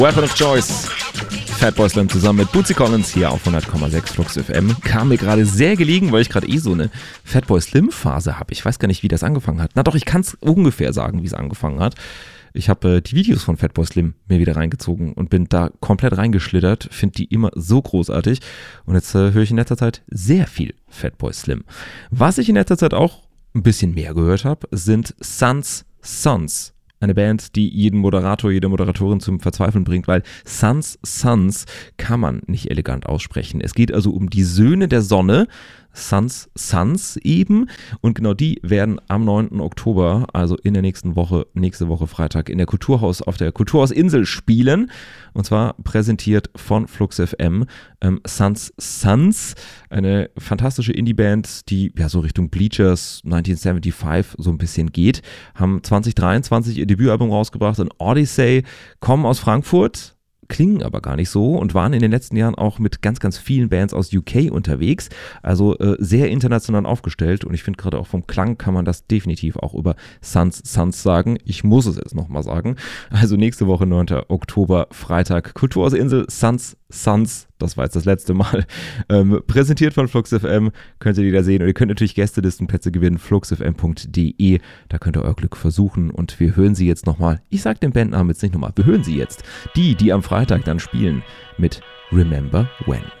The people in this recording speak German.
Weapon of Choice. Fatboy Slim zusammen mit Bootsy Collins hier auf 100,6 Flux FM. Kam mir gerade sehr gelegen, weil ich gerade so eine Fatboy Slim Phase habe. Ich weiß gar nicht, wie das angefangen hat. Na doch, ich kann es ungefähr sagen, wie es angefangen hat. Ich habe die Videos von Fatboy Slim mir wieder reingezogen und bin da komplett reingeschlittert. Finde die immer so großartig. Und jetzt höre ich in letzter Zeit sehr viel Fatboy Slim. Was ich in letzter Zeit auch ein bisschen mehr gehört habe, sind Sons Sons. Eine Band, die jeden Moderator, jede Moderatorin zum Verzweifeln bringt, weil Sons kann man nicht elegant aussprechen. Es geht also um die Söhne der Sonne, Sons eben. Und genau die werden am 9. Oktober, also in der nächste Woche Freitag, in der auf der Kulturhausinsel spielen. Und zwar präsentiert von Flux FM Sons, eine fantastische Indie-Band, die ja so Richtung Bleachers 1975 so ein bisschen geht. Haben 2023 ihr Debütalbum rausgebracht, ein Odyssey, kommen aus Frankfurt, klingen aber gar nicht so und waren in den letzten Jahren auch mit ganz, ganz vielen Bands aus UK unterwegs, also sehr international aufgestellt und ich finde gerade auch vom Klang kann man das definitiv auch über Sons sagen. Ich muss es jetzt nochmal sagen. Also nächste Woche, 9. Oktober, Freitag, Kulturhausinsel, Sons, das war jetzt das letzte Mal, präsentiert von Flux FM, könnt ihr die da sehen und ihr könnt natürlich Gästelistenplätze gewinnen, fluxfm.de, da könnt ihr euer Glück versuchen und wir hören sie jetzt nochmal, ich sag den Bandnamen jetzt nicht nochmal, wir hören sie jetzt, die am Freitag dann spielen mit Remember When.